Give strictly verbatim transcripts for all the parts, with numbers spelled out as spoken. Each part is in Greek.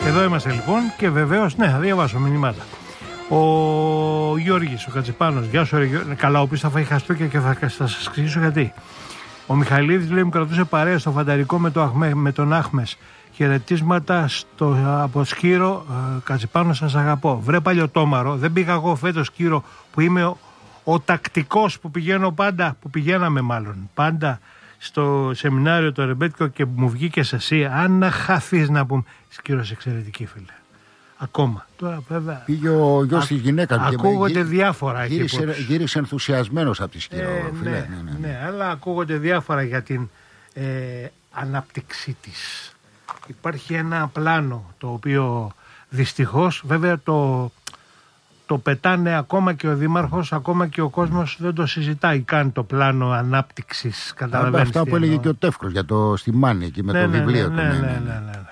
Εδώ είμαστε λοιπόν και βεβαίως, ναι, θα διαβάσω μηνύματα. Ο Γιώργης, ο Κατσιπάνος, γεια σου, ρε Γιώργη. Καλά, ο οποίος θα φάει χαστούκια και θα, θα σας εξηγήσω γιατί. Ο Μιχαηλίδης λέει: μου κρατούσε παρέα στο φανταρικό με, το Αχμέ, με τον Άχμες. Χαιρετίσματα στο, από Σκύρο, ε, Κατσιπάνο, σας αγαπώ. Βρε παλιωτόμαρο, δεν πήγα εγώ φέτος Σκύρο που είμαι ο, ο τακτικός που πηγαίνω πάντα, που πηγαίναμε μάλλον πάντα στο σεμινάριο το Ρεμπέτικο και μου βγήκες εσύ. Αν να χαθείς να πούμε. Σκύρος εξαιρετική φίλε. Ακόμα. Τώρα βέβαια. Πήγε ο γιος της γυναίκας. Ακούγονται και διάφορα. Γύρισε, γύρισε ενθουσιασμένος από τη Σκύρο. Ε, φίλε. Ναι, ναι, ναι, ναι. ναι, αλλά ακούγονται διάφορα για την ε, ανάπτυξή της. Υπάρχει ένα πλάνο το οποίο δυστυχώς βέβαια το, το πετάνε ακόμα και ο Δήμαρχος, ακόμα και ο κόσμος δεν το συζητάει καν το πλάνο ανάπτυξης. Καταλαβαίνεις. Αυτά που έλεγε και ο Τεύκρος για το στη Μάνη εκεί με ναι, το ναι, βιβλίο ναι, του. ναι, ναι, ναι, ναι, ναι.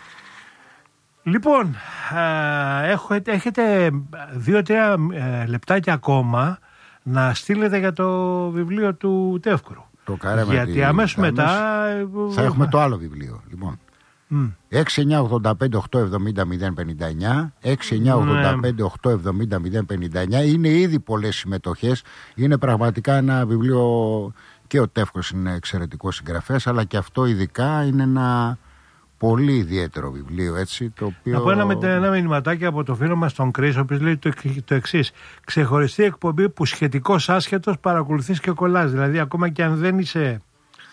Λοιπόν, α, έχετε, έχετε δύο-τρία λεπτάκια ακόμα να στείλετε για το βιβλίο του Τεύκρου. Το κάρεμα. Γιατί αμέσως μετά θα έχουμε το άλλο βιβλίο. Λοιπόν. Mm. έξι εννιά ογδόντα πέντε οκτώ εβδομήντα μηδέν πενήντα εννιά έξι εννιά ογδόντα πέντε οκτώ εβδομήντα μηδέν πενήντα εννιά. Είναι ήδη πολλές συμμετοχές. Είναι πραγματικά ένα βιβλίο. Και ο Τεύκος είναι εξαιρετικός συγγραφέας, αλλά και αυτό ειδικά είναι ένα πολύ ιδιαίτερο βιβλίο, έτσι, το οποίο... Να πω ένα, ένα μηνυματάκι από το φίλο μας τον Κρίς, ο οποίος λέει το, το εξής: ξεχωριστή εκπομπή που σχετικώς άσχετος παρακολουθείς και κολλάς. Δηλαδή ακόμα και αν δεν είσαι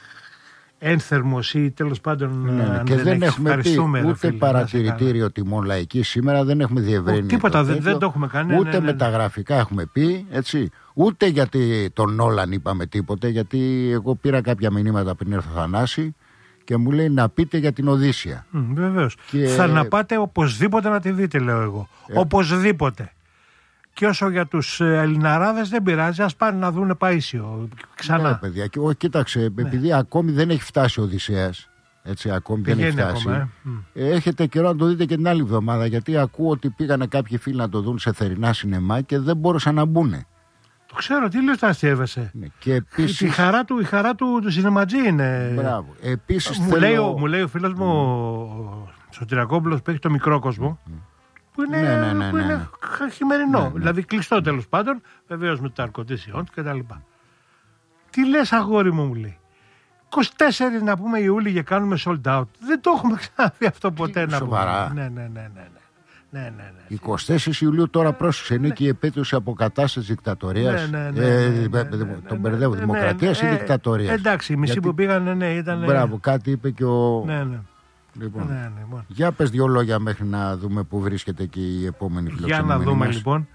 ένθερμος ή τέλος πάντων ναι, ναι. αν και δεν, δεν έχουμε πει ούτε φίλε, παρατηρητήριο τιμών λαϊκή σήμερα, δεν έχουμε διευρύνει. Ο, τίποτα, το δεν, τέτοιο, δεν το έχουμε κάνει. Ούτε ναι, ναι, ναι. μεταγραφικά έχουμε πει, έτσι. Ούτε γιατί τον Νόλαν είπαμε τίποτε, γιατί εγώ πήρα κάποια μηνύματα πριν έρθω Θανάση και μου λέει να πείτε για την Οδύσσια. Mm, βεβαίως. Και... θα να πάτε οπωσδήποτε να τη δείτε, λέω εγώ. Ε... Οπωσδήποτε. Και όσο για τους Ελληναράδες δεν πειράζει, ας πάνε να δούνε Παΐσιο ξανά. Ναι, παιδιά. Και, ό, κοίταξε, ναι. επειδή ακόμη δεν έχει φτάσει ο Οδυσσέας, έτσι, ακόμη Πηγαίνει δεν έχει φτάσει. Ακόμα, ε. Έχετε καιρό να το δείτε και την άλλη εβδομάδα, γιατί ακούω ότι πήγανε κάποιοι φίλοι να το δουν σε θερινά σινεμά και δεν μπόρεσαν να μπουνε. Το ξέρω, τι λες, τα αστείευεσαι. Ναι, και επίσης... η χαρά του, η χαρά του, του σινεματζή είναι. Μπράβο. Επίσης μου, θέλω... λέει, μου λέει ο φίλος μου ο Σωτηρακόπουλος που έχει το μικρό κόσμο. Mm. Που είναι, ναι, ναι, ναι, που είναι ναι. χειμερινό, ναι, ναι. δηλαδή κλειστό τέλος πάντων, βεβαίως με τα αρκοντήσιον και τα λοιπά. Τι λες αγόρι μου, μου λέει. είκοσι τέσσερα να πούμε Ιούλη και κάνουμε sold out. Δεν το έχουμε ξαναδεί αυτό ποτέ. Τι, να σοβαρά. πούμε. Ναι, ναι, ναι, ναι, ναι. Ναι, ναι, ναι. είκοσι τέσσερις Ιουλίου τώρα πρόσεξε, είναι και η επέτειος αποκατάστασης δικτατορίας. Ναι, ναι, ναι, ναι, ναι, ναι, ναι, ναι, τον μπερδεύω, ναι, δημοκρατίας ναι, ή ναι, δικτατορίας. Εντάξει, οι μισοί γιατί... που πήγανε, ναι, ήταν. Μπράβο, κάτι είπε και ο. Ναι, ναι. Λοιπόν. Ναι, ναι, λοιπόν. Για πες δύο λόγια μέχρι να δούμε πού βρίσκεται και η επόμενη φιλοξενούμενη. Για να δούμε μας. λοιπόν.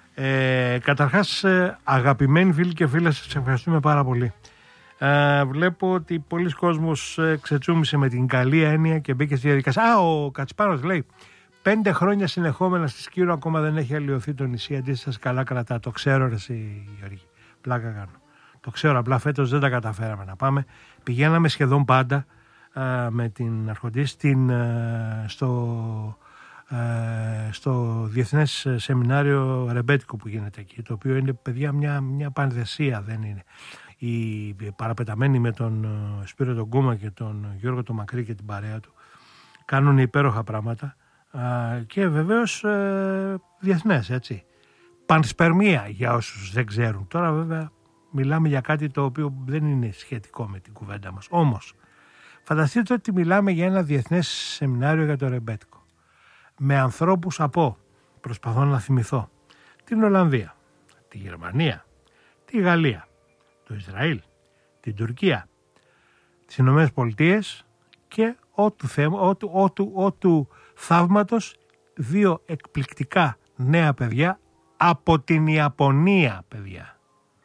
Ε, καταρχάς, αγαπημένοι φίλοι και φίλες, σας ευχαριστούμε πάρα πολύ. Ε, βλέπω ότι πολλοί κόσμος ε, ξετσούμισε με την καλή έννοια και μπήκε στη διαδικασία. Α, ο Κατσιπάνος λέει: πέντε χρόνια συνεχόμενα στη Σκύρο ακόμα δεν έχει αλλοιωθεί το νησί. Αντίστοιχα, καλά κρατά. Το ξέρω, ρε, εσύ, Γιώργη. Πλάκα κάνω. Το ξέρω, απλά φέτος δεν τα καταφέραμε να πάμε. Πηγαίναμε σχεδόν πάντα ε, με την Αρχοντή στην, ε, στο, ε, στο Διεθνές Σεμινάριο Ρεμπέτικο που γίνεται εκεί. Το οποίο είναι, παιδιά, μια, μια πανδεσία, δεν είναι. Οι παραπεταμένοι με τον Σπύρο τον Κούμα και τον Γιώργο τον Μακρύ και την παρέα του κάνουν υπέροχα πράγματα. Και βεβαίως ε, διεθνές, έτσι. Πανσπερμία για όσους δεν ξέρουν. Τώρα βέβαια μιλάμε για κάτι το οποίο δεν είναι σχετικό με την κουβέντα μας. Όμως φανταστείτε ότι μιλάμε για ένα διεθνές σεμινάριο για το ρεμπέτικο. Με ανθρώπους από, προσπαθώ να θυμηθώ, την Ολλανδία, τη Γερμανία, τη Γαλλία, το Ισραήλ, την Τουρκία, τις Ηνωμένες Πολιτείες και ότου, θέμα, ότου, ότου, ότου θαύματος δύο εκπληκτικά νέα παιδιά από την Ιαπωνία, παιδιά.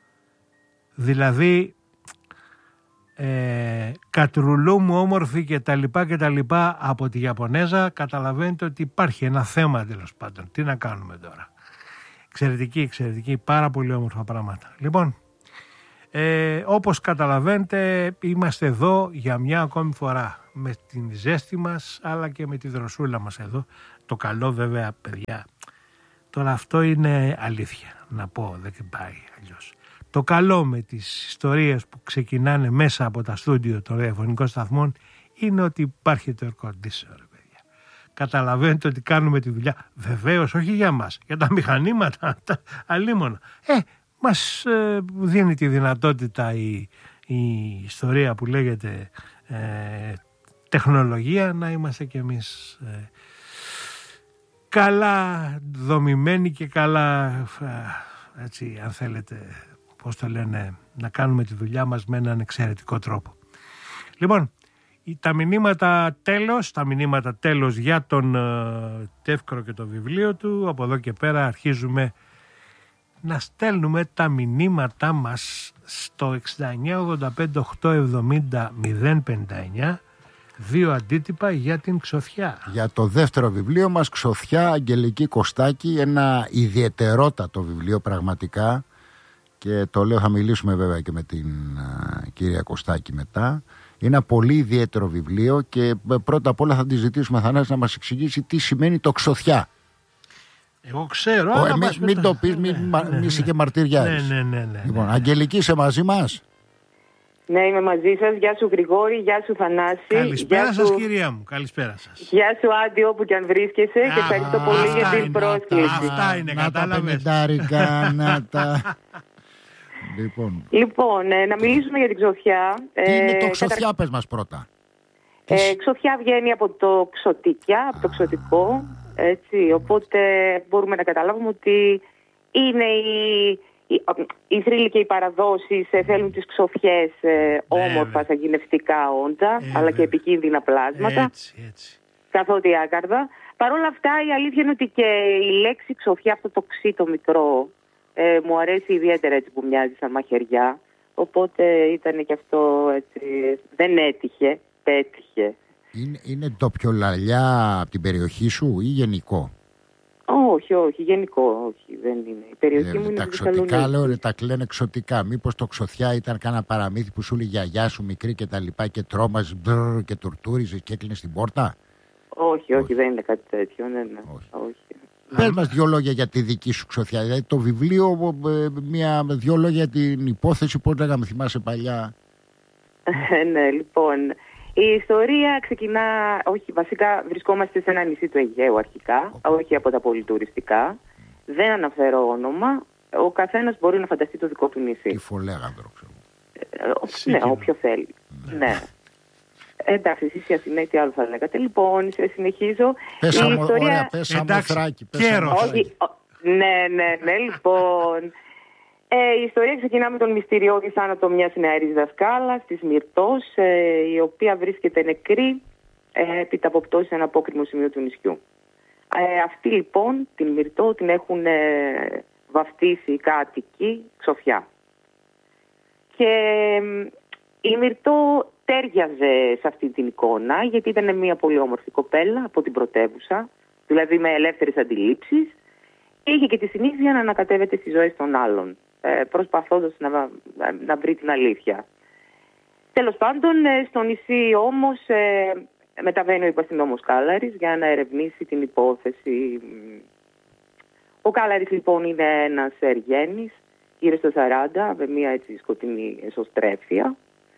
Δηλαδή ε, κατρουλού μου όμορφη και τα λοιπά και τα λοιπά από τη Ιαπωνέζα. Καταλαβαίνετε ότι υπάρχει ένα θέμα, τέλος πάντων. Τι να κάνουμε τώρα. Εξαιρετική, εξαιρετική, πάρα πολύ όμορφα πράγματα. Λοιπόν, ε, όπως καταλαβαίνετε είμαστε εδώ για μια ακόμη φορά με την ζέστη μας αλλά και με τη δροσούλα μας εδώ. Το καλό βέβαια, παιδιά, τώρα αυτό είναι αλήθεια να πω, δεν πάει αλλιώς. Το καλό με τις ιστορίες που ξεκινάνε μέσα από τα στούντιο των ραδιοφωνικών σταθμών είναι ότι υπάρχει το air conditioner, παιδιά. καταλαβαίνετε ότι κάνουμε τη δουλειά. Βεβαίως, όχι για μας, για τα μηχανήματα, τα αλίμονα. Ε, μας ε, δίνει τη δυνατότητα η, η ιστορία που λέγεται ε, τεχνολογία να είμαστε κι εμείς ε, καλά δομημένοι και καλά, ε, έτσι αν θέλετε, πώς το λένε, να κάνουμε τη δουλειά μας με έναν εξαιρετικό τρόπο. Λοιπόν, τα μηνύματα τέλος, τα μηνύματα τέλος για τον uh, Τεύκρο και το βιβλίο του. Από εδώ και πέρα αρχίζουμε να στέλνουμε τα μηνύματά μας στο εξήντα εννιά ογδόντα πέντε οκτακόσια εβδομήντα μηδέν πενήντα εννιά, δύο αντίτυπα για την Ξωθιά. Για το δεύτερο βιβλίο μας, Ξωθιά, Αγγελική Κωστάκη, ένα ιδιαιτερότατο βιβλίο πραγματικά, και το λέω, θα μιλήσουμε βέβαια και με την uh, κυρία Κωστάκη μετά. Είναι ένα πολύ ιδιαίτερο βιβλίο και πρώτα απ' όλα θα τη ζητήσουμε, Θανάση, να μας εξηγήσει τι σημαίνει το Ξωθιά. Εγώ ξέρω. Ο, αλλά ε, μην, μην το πεις, μην ναι, ναι, είσαι και μαρτυριάρης. Ναι, ναι, ναι, ναι, λοιπόν, ναι. Αγγελική, είσαι μαζί μας? Ναι, είμαι μαζί σας. Γεια σου Γρηγόρη, γεια σου Θανάση. Καλησπέρα γεια σας σου... κυρία μου, καλησπέρα σας. Γεια σου Άντι, όπου και αν βρίσκεσαι, Α, και ευχαριστώ πολύ για την είναι, πρόσκληση. Αυτά είναι, να κατάλαβες. Τα πενηντάρικα, να τα... Λοιπόν, λοιπόν ε, να μιλήσουμε για την Ξωθιά. Τι είναι το ε, Ξωθιά, κατα... πες μας πρώτα. Ε, Ξωθιά βγαίνει από το Ξωτικιά, από το Ξωτικό, έτσι, οπότε μπορούμε να καταλάβουμε ότι είναι οι, οι, οι θρύλοι και οι παραδόσεις, ε, θέλουν τις Ξωθιές, ε, όμορφα σαγηνευτικά όντα, ε, αλλά και επικίνδυνα πλάσματα, έτσι, έτσι. καθότι άκαρδα. Παρ' όλα αυτά η αλήθεια είναι ότι και η λέξη Ξωθιά, αυτό το ξύ το μικρό, ε, μου αρέσει ιδιαίτερα, έτσι που μοιάζει σαν μαχαιριά, οπότε ήταν και αυτό, έτσι, δεν έτυχε. Πέτυχε. Είναι, είναι ντοπιολαλιά από την περιοχή σου ή γενικό? Όχι, όχι, γενικό, όχι, δεν είναι. Η περιοχή ε, μου είναι τα ξωτικά, λέω, ρε, τα κλαίνε εξωτικά. Μήπως το Ξωθιά ήταν κάνα παραμύθι που σου λέει γιαγιά σου μικρή και τα λοιπά και τρόμαζε και τουρτούριζε και έκλεινε την πόρτα? Όχι, όχι, όχι, δεν είναι κάτι τέτοιο. Ναι, ναι. Όχι. όχι. Πες μας δυο λόγια για τη δική σου Ξωθιά. Δηλαδή το βιβλίο, μια, δυο λόγια για την υπόθεση, πώς λέγαμε, θυμάσαι παλιά? Ναι, λοιπόν. Η ιστορία ξεκινά, όχι, βασικά βρισκόμαστε σε ένα νησί του Αιγαίου αρχικά, okay. όχι από τα πολυτουριστικά. Δεν αναφέρω όνομα. Ο καθένας μπορεί να φανταστεί το δικό του νησί. Τι Φολέγανδρο, ξέρω. Ε, ναι, όποιο θέλει. Ναι. ναι. Εντάξει, εσείς οι Αθηναίοι τι άλλο θα λέγατε. Λοιπόν, συνεχίζω. Πες η αμο, ιστορία... ωραία, πες αμοθράκι. Όχι, ναι, ναι, ναι, λοιπόν... Ε, η ιστορία ξεκινά με τον μυστηριώδη θάνατο μιας νεαρής δασκάλας της Μυρτός, ε, η οποία βρίσκεται νεκρή ε, επί τα αποπτώσει σε ένα απόκρημο σημείο του νησιού. Ε, αυτή λοιπόν την Μυρτό την έχουν ε, βαφτίσει οι κάτοικοι Ξωθιά. Και ε, η Μυρτό τέριαζε σε αυτή την εικόνα, γιατί ήταν μια πολύ όμορφη κοπέλα από την πρωτεύουσα, δηλαδή με ελεύθερες αντιλήψεις, και είχε και τη συνήθεια να ανακατεύεται στις ζωές των άλλων, προσπαθώντας να, να βρει την αλήθεια. Τέλος πάντων, στο νησί όμως ε, μεταβαίνει ο υπαστυνόμος Κάλαρης για να ερευνήσει την υπόθεση. Ο Κάλαρης λοιπόν είναι ένας εργένης, γύρω στο σαράντα, με μια έτσι σκοτεινή εσωστρέφεια.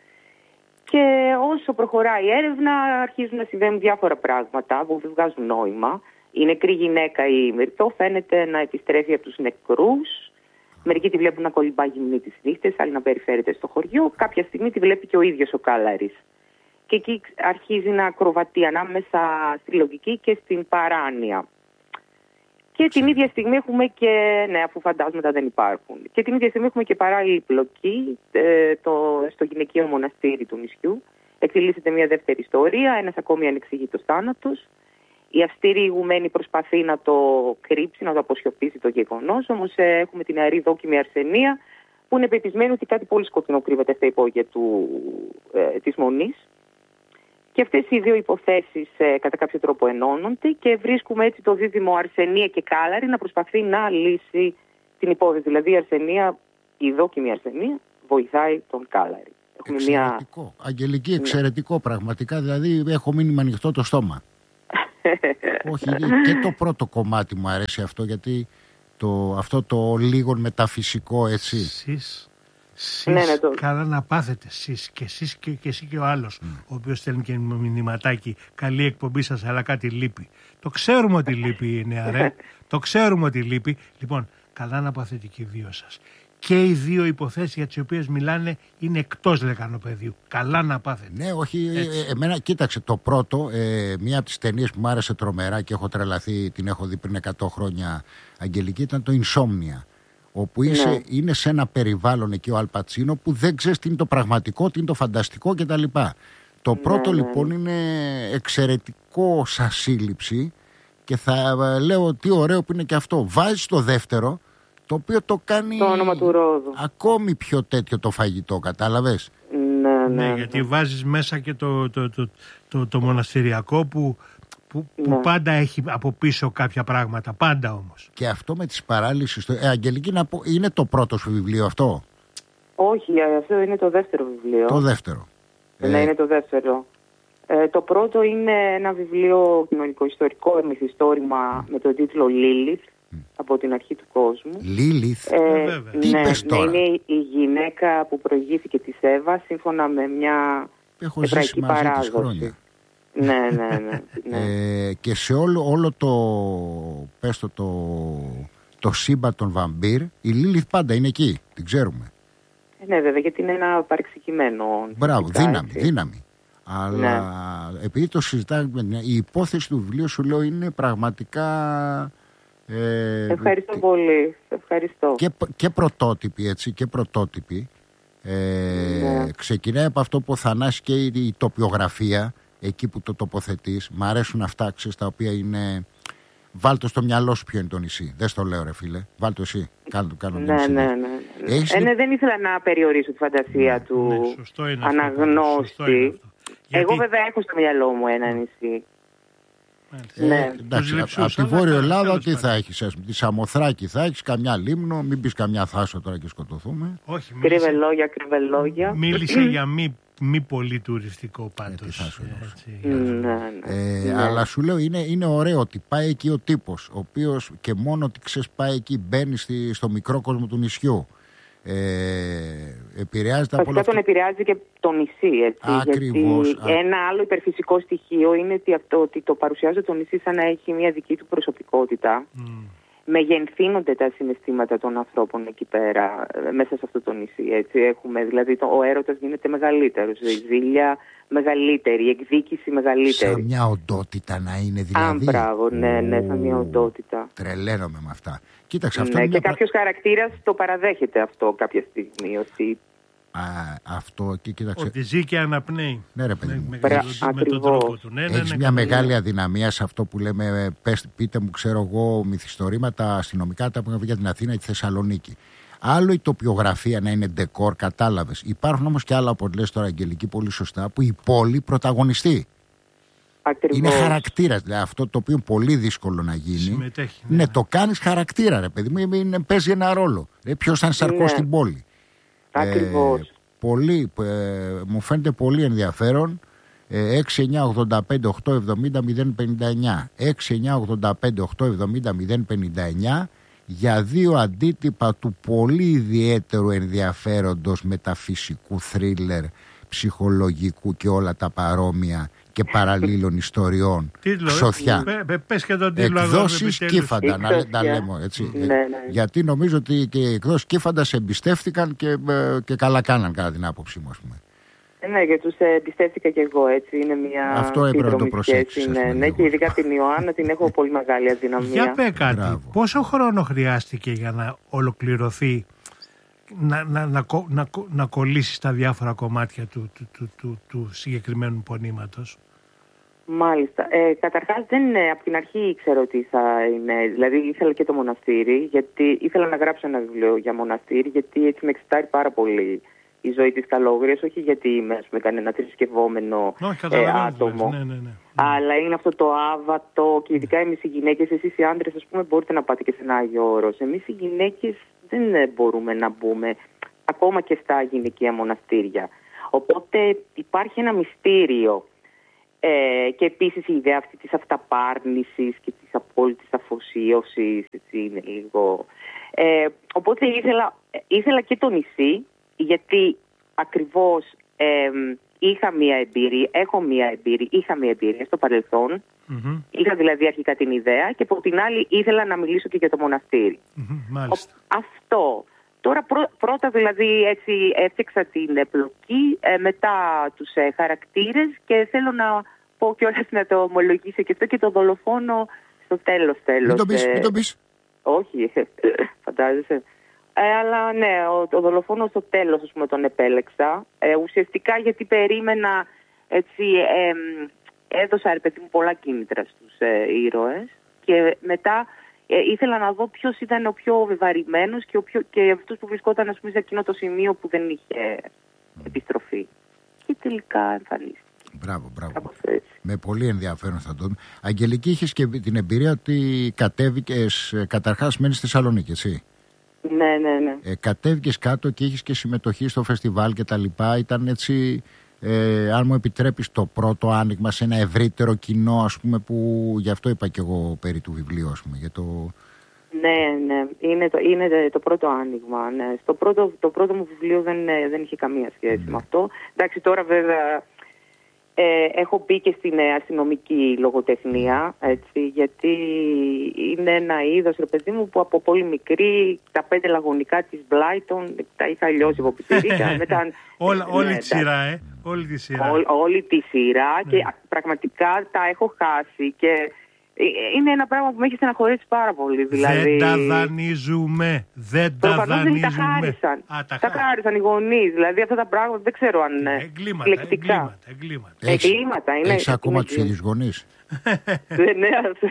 Και όσο προχωράει η έρευνα αρχίζουν να συμβαίνουν διάφορα πράγματα που βγάζουν νόημα. Η νεκρή γυναίκα, η Μυρτό, φαίνεται να επιστρέφει από τους νεκρούς. Μερικοί τη βλέπουν να κολυμπά γυμνή τις νύχτες, άλλοι να περιφέρεται στο χωριό. Κάποια στιγμή τη βλέπει και ο ίδιος ο Κάλαρης. Και εκεί αρχίζει να ακροβατεί ανάμεσα στη λογική και στην παράνοια. Και την ίδια στιγμή έχουμε και, ναι, αφού φαντάσματα δεν υπάρχουν, και την ίδια στιγμή έχουμε και παράλληλη πλοκή ε, το, στο γυναικείο μοναστήρι του νησιού. Εκτελήσεται μια δεύτερη ιστορία, ένας ακόμη ανεξήγητος θάνατος. Η αυστηρή ηγουμένη προσπαθεί να το κρύψει, να το αποσιωπήσει το γεγονός, όμως ε, έχουμε την νεαρή δόκιμη Αρσενία που είναι πεπισμένη ότι κάτι πολύ σκοτεινό κρύβεται στα υπόγεια του, ε, της Μονής. Και αυτές οι δύο υποθέσεις ε, κατά κάποιο τρόπο ενώνονται και βρίσκουμε έτσι το δίδυμο Αρσενία και Κάλαρη να προσπαθεί να λύσει την υπόθεση. Δηλαδή η Αρσενία, η δόκιμη Αρσενία βοηθάει τον Κάλαρη. Έχουμε εξαιρετικό. Μια... Αγγελική, εξαιρετικό, ναι. Πραγματικά. Δηλαδή έχω μείνει με ανοιχτό το στόμα. Όχι, και το πρώτο κομμάτι μου αρέσει αυτό, γιατί το, αυτό το λίγο μεταφυσικό, έτσι. Εσείς Σεις, ναι, ναι, το... καλά να πάθετε εσείς και εσείς και, και εσύ και ο άλλος, mm. ο οποίος στέλνει και μηνυματάκι, καλή εκπομπή σας, αλλά κάτι λείπει. Το ξέρουμε ότι λείπει η νέα, ρε. Το ξέρουμε ότι λείπει. Λοιπόν, καλά να πάθετε και οι δύο σας. Και οι δύο υποθέσεις για τις οποίες μιλάνε είναι εκτός λεκανοπεδίου. Καλά να πάθετε. Ναι, όχι. Ε, εμένα, κοίταξε, το πρώτο, ε, μία από τις ταινίες που μου άρεσε τρομερά και έχω τρελαθεί, την έχω δει πριν εκατό χρόνια, Αγγελική, ήταν το Insomnia. Όπου είσαι, ναι. είναι σε ένα περιβάλλον εκεί ο Αλπατσίνο που δεν ξέρεις τι είναι το πραγματικό, τι είναι το φανταστικό κτλ. Το πρώτο ναι, λοιπόν ναι. είναι εξαιρετικό σαν σύλληψη και θα λέω τι ωραίο που είναι και αυτό. Βάζεις το δεύτερο, το οποίο το κάνει το όνομα του Ρόδου. Ακόμη πιο τέτοιο το φαγητό, κατάλαβες. Ναι, ναι, ναι, ναι. γιατί βάζεις μέσα και το, το, το, το, το μοναστηριακό που... Που, που ναι. πάντα έχει από πίσω κάποια πράγματα, πάντα όμως. Και αυτό με τις παράλυσεις. Ε, Αγγελική, να πω, είναι το πρώτο σου βιβλίο αυτό? Όχι, αυτό είναι το δεύτερο βιβλίο. Το δεύτερο. Ναι, ε... είναι το δεύτερο. Ε, το πρώτο είναι ένα βιβλίο κοινωνικο-ιστορικό μυθιστόρημα mm. με τον τίτλο Λίλιθ, mm. από την αρχή του κόσμου. Λίλιθ, ε, ε, τι ναι, είπες τώρα? Ναι, είναι η γυναίκα που προηγήθηκε της Εύα σύμφωνα με μια εβραϊκή παράδοση. ναι, ναι, ναι, ναι. Ε, και σε όλο, όλο το, πες το, το, το σύμπαν των βαμπύρ, η Λίλιθ πάντα είναι εκεί, την ξέρουμε. Ε, ναι, βέβαια, γιατί είναι ένα παρεξηγημένο. Μπράβο, δύναμη, δύναμη. Αλλά ναι. επειδή το συζητάμε, η υπόθεση του βιβλίου σου λέω είναι πραγματικά... Ε, ευχαριστώ πολύ, ευχαριστώ. Και, και πρωτότυπη, έτσι, και πρωτότυπη. Ε, ναι. Ξεκινάει από αυτό που Θανάση και η, η τοπιογραφία, εκεί που το τοποθετείς. Μ' αρέσουν αυτά, ξέρεις, τα οποία είναι... Βάλτο στο μυαλό σου ποιο είναι το νησί. Δεν στο λέω, ρε φίλε. Βάλτο εσύ. Κάνε το κάνω. Ναι, ναι, ναι, ναι. Έχεις... Ε, ναι, δεν ήθελα να περιορίσω τη φαντασία ναι, του ναι, σωστό είναι αναγνώστη. Αυτό, είναι αυτό. Εγώ Γιατί... βέβαια έχω στο μυαλό μου ένα νησί. Ε, ναι. Εντάξει, από τη Βόρεια Ελλάδα τι θα έχεις? Τη Σαμοθράκη θα έχεις, καμιά Λίμνο, μην πεις καμιά Θάσο τώρα και σκοτωθούμε. Όχι, κρύβε λόγια, κρύβε λόγια. Μίλησε για μη, μη πολύ τουριστικό πάντως. Ε, ναι, ναι, ε, ναι. Αλλά σου λέω είναι, είναι ωραίο ότι πάει εκεί ο τύπος, ο οποίος και μόνο ότι ξέρεις πάει εκεί, μπαίνει στη, στο μικρό κόσμο του νησιού. Ε, επηρεάζεται από αυτό. Τον επηρεάζει και το νησί, έτσι. Ακριβώς. Γιατί ένα άλλο υπερφυσικό στοιχείο είναι ότι, αυτό, ότι το παρουσιάζει το νησί σαν να έχει μια δική του προσωπικότητα. Mm. Μεγενθύνονται τα συναισθήματα των ανθρώπων εκεί πέρα, μέσα σε αυτό το νησί, έτσι. Έχουμε, δηλαδή το, ο έρωτας γίνεται μεγαλύτερος, η ζήλια μεγαλύτερη, η εκδίκηση μεγαλύτερη. Σαν μια οντότητα να είναι δηλαδή. Α, μπράβο, ναι, ναι, σαν μια οντότητα. Τρελαίνομαι με αυτά. Κοίταξε, αυτό ναι, είναι και μια... κάποιος χαρακτήρας το παραδέχεται αυτό κάποια στιγμή, ότι... Α, αυτό και κοίταξε. Ότι ζει και αναπνέει. Ναι, ρε παιδί μου. Με, με, με τον τρόπο του. Ναι, ναι, έχεις ναι, μια ναι, μεγάλη ναι. αδυναμία σε αυτό που λέμε. Πες, πείτε μου, ξέρω εγώ, μυθιστορήματα αστυνομικά τα που είχαν βγει για την Αθήνα ή τη Θεσσαλονίκη. Άλλο η τοπιογραφία να είναι ντεκόρ, κατάλαβες. Υπάρχουν όμως και άλλα, όπως λες τώρα, Αγγελική, πολύ σωστά, που η πόλη πρωταγωνιστεί. Ακριβώς. Είναι χαρακτήρας, δηλαδή αυτό το οποίο είναι πολύ δύσκολο να γίνει. Συμμετέχει. Ναι, ναι, το κάνεις χαρακτήρα, ρε παιδί μου, είναι, παίζει ένα ρόλο. Ε, ποιος θα σαρκώσει ναι. την πόλη. Ακριβώς. Ε, πολύ, ε, μου φαίνεται πολύ ενδιαφέρον. ε, έξι εννιά ογδόντα πέντε οκτακόσια εβδομήντα μηδέν πενήντα εννιά έξι εννιά ογδόντα πέντε οκτακόσια εβδομήντα μηδέν πενήντα εννιά για δύο αντίτυπα του πολύ ιδιαίτερου ενδιαφέροντος μεταφυσικού θρίλερ, ψυχολογικού και όλα τα παρόμοια και παραλλήλων ιστοριών. Τίτλο, Σοφιά. Πε, πες και τον τίτλο. Εκδόσεις Κύφαντα, να, να λέμε έτσι. Ναι, ναι. Γιατί νομίζω ότι και οι εκδόσεις Κύφαντα σε εμπιστεύτηκαν και, και καλά κάναν κατά την άποψή μου, ας πούμε. Ναι, και τους εμπιστεύτηκα και εγώ, έτσι. Είναι μια αυτό έπρεπε να το προσέξεις. Ναι, ναι, και ειδικά την Ιωάννα την έχω πολύ μεγάλη αδυναμία. Για πέ κάτι, Μπράβο. Πόσο χρόνο χρειάστηκε για να ολοκληρωθεί, να, να, να, να, να κολλήσει στα διάφορα κομμάτια του, του, του, του, του συγκεκριμένου πονήματος? Μάλιστα. Ε, καταρχάς, δεν είναι, από την αρχή ήξερα ότι θα είναι. Δηλαδή, ήθελα και το μοναστήρι, γιατί ήθελα να γράψω ένα βιβλίο για μοναστήρι, γιατί έτσι με εξητάρει πάρα πολύ η ζωή της Καλόγριας. Όχι γιατί είμαι, ας πούμε, κανένα θρησκευόμενο ε, άτομο. Ναι, ναι, ναι. Αλλά είναι αυτό το άβατο, και ειδικά εμείς οι γυναίκες, εσείς οι άντρες, ας πούμε, μπορείτε να πάτε και σε ένα Άγιο Όρος. Εμείς οι γυναίκες δεν μπορούμε να μπούμε ακόμα και στα γυναικεία μοναστήρια. Οπότε υπάρχει ένα μυστήριο. Ε, και επίσης η ιδέα αυτή της αυταπάρνησης και της απόλυτης αφοσίωσης, έτσι είναι λίγο. Ε, οπότε ήθελα, ήθελα και το νησί, γιατί ακριβώς ε, είχα μία εμπειρία, έχω μία εμπειρία, είχα μία εμπειρία στο παρελθόν. Mm-hmm. Είχα δηλαδή αρχικά την ιδέα και από την άλλη ήθελα να μιλήσω και για το μοναστήρι. Mm-hmm, μάλιστα. Ο, αυτό. Τώρα πρώ, πρώτα δηλαδή έτσι έφτιαξα την εμπλοκή, ε, μετά τους ε, χαρακτήρες και θέλω να πω κιόλας να το ομολογήσω και αυτό και το δολοφόνο στο τέλος τέλος. Μην το πεις, ε, μην το πεις. Όχι, φαντάζεσαι. Ε, αλλά ναι, ο, το δολοφόνο στο τέλος ας πούμε τον επέλεξα. Ε, ουσιαστικά γιατί περίμενα έτσι... Ε, έδωσα ρε παιδί μου πολλά κίνητρα στους ε, ήρωες και μετά ε, ήθελα να δω ποιος ήταν ο πιο βεβαρημένος και, ο πιο, και αυτός που βρισκόταν ας πούμε, σε εκείνο το σημείο που δεν είχε επιστροφή. Και τελικά εμφανίστηκε. Μπράβο, μπράβο. Με πολύ ενδιαφέρον θα το δούμε. Αγγελική, είχες και την εμπειρία ότι κατέβηκες, καταρχάς μένεις στη Θεσσαλονίκη, έτσι. Ναι, ναι, ναι. Ε, κατέβηκες κάτω και είχες και συμμετοχή στο φεστιβάλ και τα λοιπά. Ήταν έτσι... Ε, αν μου επιτρέπεις το πρώτο άνοιγμα σε ένα ευρύτερο κοινό, ας πούμε, που γι' αυτό είπα και εγώ περί του βιβλίου, ας πούμε, για το... Ναι, ναι, είναι το, είναι το πρώτο άνοιγμα, ναι. Στο πρώτο, το πρώτο μου βιβλίο δεν, δεν είχε καμία σχέση mm. με αυτό. Εντάξει, τώρα βέβαια ε, έχω μπει και στην αστυνομική λογοτεχνία, έτσι, γιατί είναι ένα είδος, ρε παιδί μου, που από πολύ μικρή τα πέντε λαγωνικά της Μπλάιτον τα είχα λιώσει από πιτσιρίκα. Μετά... Όλα, όλη ναι, τη σειρά, ε. Όλη τη σειρά. Ό, όλη τη σειρά ναι. Και πραγματικά τα έχω χάσει και είναι ένα πράγμα που με έχει στεναχωρήσει πάρα πολύ. Δηλαδή... Δεν τα δανείζουμε. Δεν τα δανείζουμε. Τα χάρισαν. Α, τα, τα χάρισαν οι γονείς. Δηλαδή αυτά τα πράγματα δεν ξέρω αν είναι εγκλήματα, εγκλήματα, εγκλήματα. Έχεις, εγκλήματα είναι, έχεις ακόμα είναι, τους ίδιους γονείς. Ναι,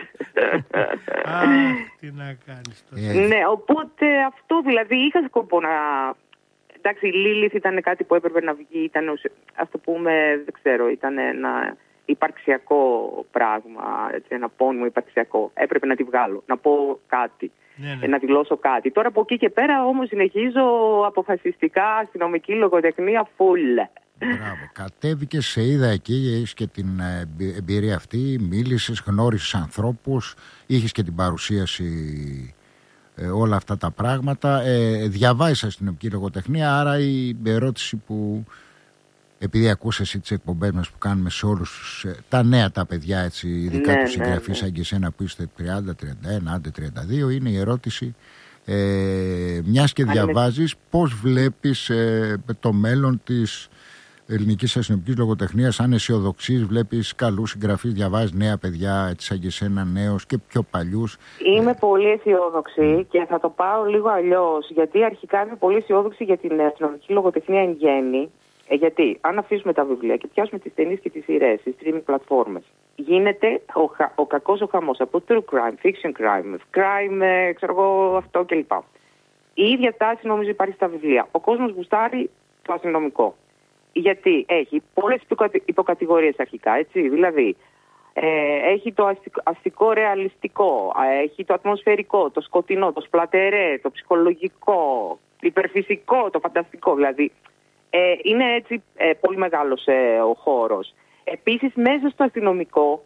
Α, τι να κάνεις τώρα. Ναι, οπότε αυτό δηλαδή είχα σκοπό να... Εντάξει, η Λίλιθ ήταν κάτι που έπρεπε να βγει, ήταν, ας το πούμε, δεν ξέρω, ήταν ένα υπαρξιακό πράγμα, έτσι, ένα πόνιμο υπαρξιακό. Έπρεπε να τη βγάλω, να πω κάτι, ναι, ναι. να δηλώσω κάτι. Τώρα από εκεί και πέρα όμως συνεχίζω αποφασιστικά αστυνομική λογοτεχνία full. Μπράβο. Κατέβηκες, σε είδα εκεί, έχεις και την εμπειρία αυτή, μίλησες, γνώρισες ανθρώπους, είχες και την παρουσίαση... Ε, όλα αυτά τα πράγματα. Ε, διαβάζεις αστυνομική λογοτεχνία, άρα η ερώτηση που, επειδή ακούς εσύ τις εκπομπές μας που κάνουμε σε όλους ε, τα νέα τα παιδιά, έτσι, ειδικά ναι, τους συγγραφείς ναι, ναι. σαν και εσένα που είστε τριάντα, τριάντα ένα, άντε τριάντα δύο, είναι η ερώτηση ε, μιας και διαβάζεις, πώς βλέπεις ε, το μέλλον της ελληνικής αστυνομικής λογοτεχνίας, αν αισιοδοξείς, βλέπεις καλούς συγγραφείς, διαβάζεις νέα παιδιά, έτσι σαν και εσένα, νέους και πιο παλιούς. Είμαι ε... πολύ αισιόδοξη mm. και θα το πάω λίγο αλλιώς, γιατί αρχικά είμαι πολύ αισιόδοξη για την αστυνομική λογοτεχνία εν γέννη. Ε, γιατί αν αφήσουμε τα βιβλία και πιάσουμε τις ταινίες και τις σειρές, τις streaming πλατφόρμες, γίνεται ο, χα... ο κακός ο χαμός από true crime, fiction crime, crime, ε, ξέρω εγώ αυτό κλπ. Η ίδια τάση νομίζω υπάρχει στα βιβλία. Ο κόσμος γουστάρει το αστυνομικό. Γιατί έχει πολλές υποκατηγορίες αρχικά, έτσι, δηλαδή ε, έχει το αστικό, αστικό ρεαλιστικό, έχει το ατμοσφαιρικό, το σκοτεινό, το σπλατερέ, το ψυχολογικό, το υπερφυσικό, το φανταστικό, δηλαδή ε, είναι έτσι ε, πολύ μεγάλος ε, ο χώρος. Επίσης μέσα στο αστυνομικό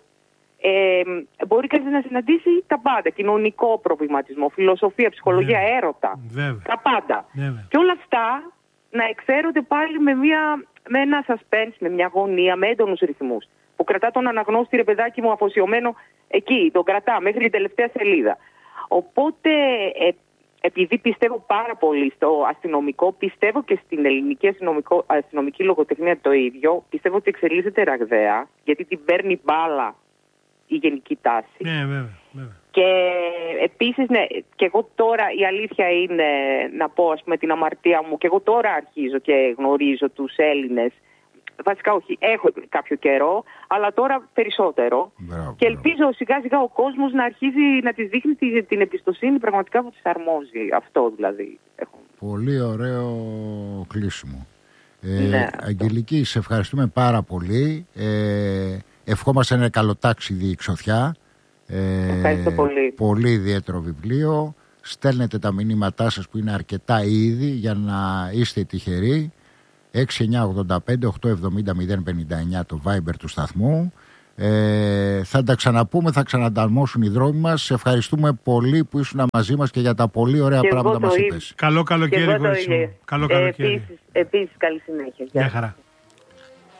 ε, μπορεί κανείς να συναντήσει τα πάντα, κοινωνικό προβληματισμό, φιλοσοφία, ψυχολογία, Βέβαια. έρωτα, Βέβαια. τα πάντα. Βέβαια. Και όλα αυτά να εξέρονται πάλι με, μια, με ένα suspense, με μια γωνία, με έντονους ρυθμούς. Που κρατά τον αναγνώστη, ρε παιδάκι μου, αφοσιωμένο εκεί, τον κρατά μέχρι την τελευταία σελίδα. Οπότε, ε, επειδή πιστεύω πάρα πολύ στο αστυνομικό, πιστεύω και στην ελληνική αστυνομική λογοτεχνία το ίδιο, πιστεύω ότι εξελίσσεται ραγδαία, γιατί την παίρνει μπάλα η γενική τάση. Ναι, βέβαια, βέβαια. Και επίσης, ναι, και εγώ τώρα η αλήθεια είναι να πω, ας πούμε, την αμαρτία μου, και εγώ τώρα αρχίζω και γνωρίζω τους Έλληνες. Βασικά όχι, έχω κάποιο καιρό, αλλά τώρα περισσότερο. Μπράβο, και ελπίζω μπράβο. σιγά σιγά ο κόσμος να αρχίζει να της δείχνει την εμπιστοσύνη πραγματικά που της αρμόζει. Αυτό δηλαδή. Έχω. Πολύ ωραίο κλείσιμο. Ε, ναι, Αγγελική, σε ευχαριστούμε πάρα πολύ. Ε, ευχόμαστε ένα καλό ταξίδι Ξωθιά. Ε, Ευχαριστώ πολύ. Πολύ ιδιαίτερο βιβλίο. Στέλνετε τα μηνύματά σας που είναι αρκετά ήδη για να είστε τυχεροί. έξι εννιά ογδόντα πέντε οκτακόσια εβδομήντα μηδέν πενήντα εννιά το Viber του σταθμού. Ε, θα τα ξαναπούμε, θα ξαναταρμόσουν οι δρόμοι μας. Σε ευχαριστούμε πολύ που ήσουν μαζί μας και για τα πολύ ωραία και πράγματα μας είπες. Καλό καλοκαίρι, Καλό καλοκαίρι. Επίσης, επίσης, καλή συνέχεια. Γεια χαρά.